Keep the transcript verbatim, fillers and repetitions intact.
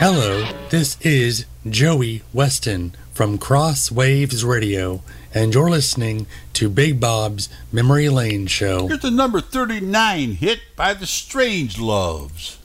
Hello, this is Joey Weston from Cross Waves Radio, and you're listening to Big Bob's Memory Lane Show. Here's the number thirty-nine hit by the Strangeloves.